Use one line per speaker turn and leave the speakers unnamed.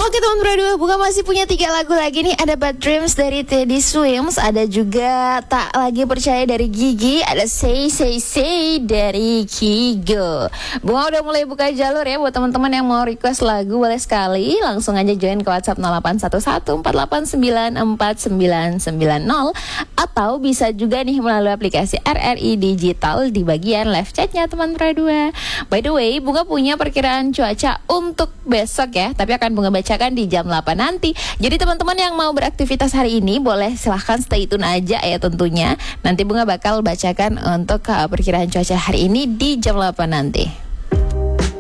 Oke teman berdua, Bunga masih punya 3 lagu lagi nih. Ada Bad Dreams dari Teddy Swims, ada juga Tak Lagi Percaya dari Gigi, ada Say Say Say dari Kigo. Bunga udah mulai buka jalur ya buat teman-teman yang mau request lagu, boleh sekali langsung aja join ke WhatsApp 081148949990 atau bisa juga nih melalui aplikasi RRI Digital di bagian live chatnya teman berdua. By the way, Bunga punya perkiraan cuaca untuk besok ya, tapi akan Bunga bacakan di jam 8 nanti. Jadi teman-teman yang mau beraktivitas hari ini boleh silahkan stay tune aja ya tentunya. Nanti Bunga bakal bacakan untuk perkiraan cuaca hari ini di jam 8 nanti.